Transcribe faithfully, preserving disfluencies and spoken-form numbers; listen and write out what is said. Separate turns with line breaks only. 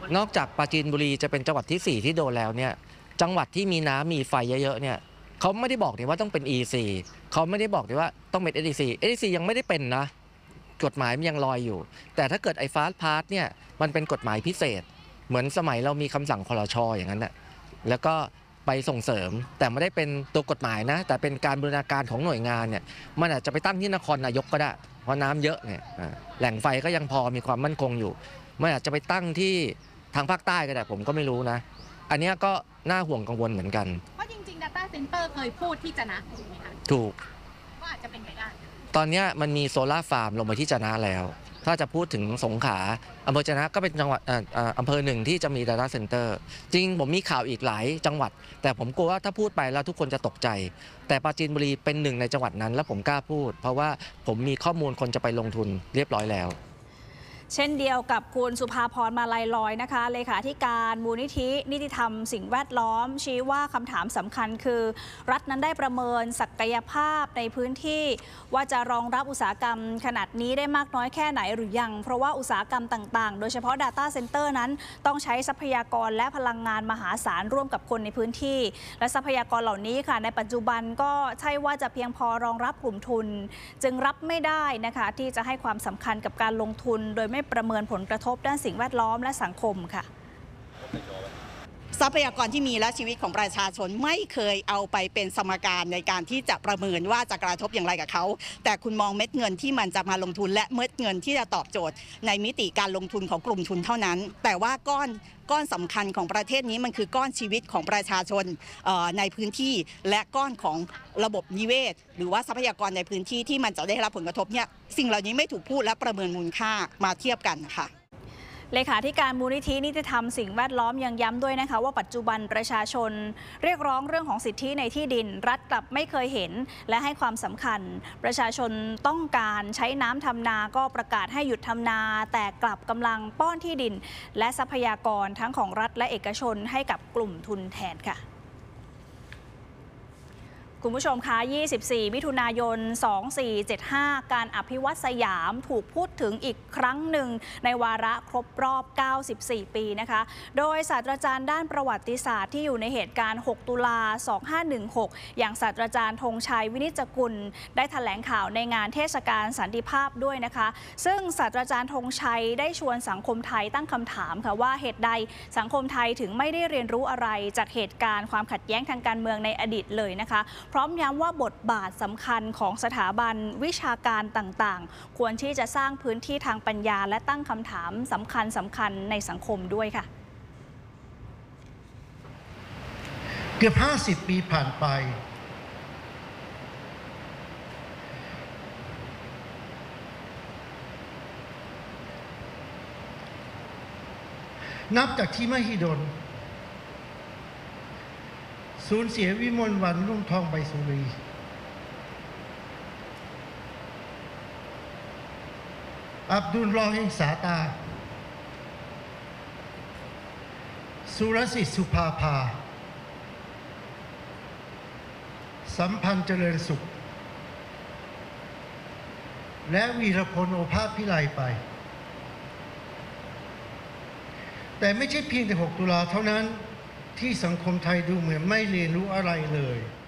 นอกจากปราจีนบุรีจะเป็นจังหวัดที่สี่ที่โดนแล้วเนี่ยจังหวัดที่มีน้ำมีไฟเยอะๆเนี่ยเขาไม่ได้บอกนี่ว่าต้องเป็น อี ซี เขาไม่ได้บอกนี่ว่าต้องเป็น เอส อี ซี เอส อี ซี ยังไม่ได้เป็นนะกฎหมายมันยังลอยอยู่แต่ถ้าเกิดไอ้ฟาสต์พาสเนี่ยมันเป็นกฎหมายพิเศษเหมือนสมัยเรามีคำสั่งคลช.อย่างนั้นแหละแล้วก็ไปส่งเสริมแต่ไม่ได้เป็นตัวกฎหมายนะแต่เป็นการบูรณาการของหน่วยงานเนี่ยมันอาจจะไปตั้งที่นครนายกก็ได้เพราะน้ำเยอะเนี่ยแหล่งไฟก็ยังพอมีความมั่นคงอยู่มันอาจจะไปตั้งที่ทางภาคใต้ก็ได้ผมก็ไม่รู้นะอันนี้ก็น่าห่วงกังวลเหมือนกัน
เพราะจริงๆ Data Center เคยพูดที่จะนะถูกไหมคะ
ถูก
ว่าอาจจะเป็นไปได้
ตอนนี้มันมีโซล่าฟาร์มลงมาที่จะนะแล้วถ้าจะพูดถึงสงขลาอำเภอจะนะก็เป็นจังหวัดอำเภอหนึ่งที่จะมี Data Center จริงผมมีข่าวอีกหลายจังหวัดแต่ผมกลัวว่าถ้าพูดไปแล้วทุกคนจะตกใจแต่ปราจีนบุรีเป็นหนึ่งในจังหวัดนั้นและผมกล้าพูดเพราะว่าผมมีข้อมูลคนจะไปลงทุนเรียบร้อยแล้ว
เช่นเดียวกับคุณสุภาพรมาลัยลอยนะคะเลขาธิการมูลนิธินิติธรรมสิ่งแวดล้อมชี้ว่าคำถามสำคัญคือรัฐนั้นได้ประเมินศักยภาพในพื้นที่ว่าจะรองรับอุตสาหกรรมขนาดนี้ได้มากน้อยแค่ไหนหรือยังเพราะว่าอุตสาหกรรมต่างๆโดยเฉพาะ Data Center นั้นต้องใช้ทรัพยากรและพลังงานมหาศาลร่วมกับคนในพื้นที่และทรัพยากรเหล่านี้ค่ะในปัจจุบันก็ใช่ว่าจะเพียงพอรองรับกลุ่มทุนจึงรับไม่ได้นะคะที่จะให้ความสำคัญกับการลงทุนโดยไม่ประเมินผลกระทบด้านสิ่งแวดล้อมและสังคมค่ะ
ทรัพยากรที่มีและชีวิตของประชาชนไม่เคยเอาไปเป็นสมการในการที่จะประเมินว่าจะกระทบอย่างไรกับเขาแต่คุณมองเม็ดเงินที่มันจะมาลงทุนและเม็ดเงินที่จะตอบโจทย์ในมิติการลงทุนของกลุ่มทุนเท่านั้นแต่ว่าก้อนก้อนสำคัญของประเทศนี้มันคือก้อนชีวิตของประชาชนในพื้นที่และก้อนของระบบนิเวศหรือว่าทรัพยากรในพื้นที่ที่มันจะได้รับผลกระทบเนี่ยสิ่งเหล่านี้ไม่ถูกพูดและประเมินมูลค่ามาเทียบกันค่ะ
เลขาธิการมูลนิธินิติธรรมสิ่งแวดล้อมยังย้ำด้วยนะคะว่าปัจจุบันประชาชนเรียกร้องเรื่องของสิทธิในที่ดินรัฐกลับไม่เคยเห็นและให้ความสำคัญประชาชนต้องการใช้น้ำทำนาก็ประกาศให้หยุดทำนาแต่กลับกำลังป้อนที่ดินและทรัพยากรทั้งของรัฐและเอกชนให้กับกลุ่มทุนแทนค่ะคุณผู้ชมคะยี่สิบสี่มิถุนายนสองสี่เจ็ดห้าการอภิวัตสยามถูกพูดถึงอีกครั้งหนึ่งในวาระครบรอบเก้าสิบสี่ปีนะคะโดยศาสตราจารย์ด้านประวัติศาสตร์ที่อยู่ในเหตุการณ์หกตุลาสองห้าหนึ่งหกอย่างศาสตราจารย์ธงชัยวินิจกุลได้แถลงข่าวในงานเทศกาลสันติภาพด้วยนะคะซึ่งศาสตราจารย์ธงชัยได้ชวนสังคมไทยตั้งคำถามค่ะว่าเหตุใดสังคมไทยถึงไม่ได้เรียนรู้อะไรจากเหตุการณ์ความขัดแย้งทางการเมืองในอดีตเลยนะคะพร้อมย้ำว่าบทบาทสำคัญของสถาบันวิชาการต่างๆควรที่จะสร้างพื้นที่ทางปัญญาและตั้งคำถามสำคัญสำคัญในสังคมด้วยค่ะ
เกือบห้าสิบปีผ่านไปนับจากที่มหิดลสูญเสียวิมลวรรณรุ่งทองใบสุรีอับดุลรอฮิงสาตาสุรสิทธิ์สุภาภาสัมพันธ์เจริญสุขและวีรพลโอภาสพิไลไปแต่ไม่ใช่เพียงแต่หกตุลาเท่านั้นที่สังคมไทยดูเหมือนไม่เรียนรู้อะไรเลย